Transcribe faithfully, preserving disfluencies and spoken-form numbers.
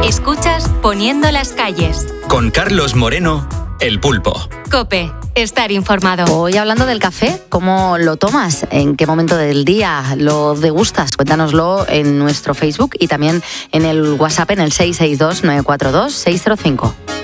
Escuchas Poniendo las calles. Con Carlos Moreno, El Pulpo. COPE. Estar informado. Hoy hablando del café, ¿cómo lo tomas? ¿En qué momento del día lo degustas? Cuéntanoslo en nuestro Facebook y también en el WhatsApp en el seis seis dos, nueve cuatro dos, seis cero cinco.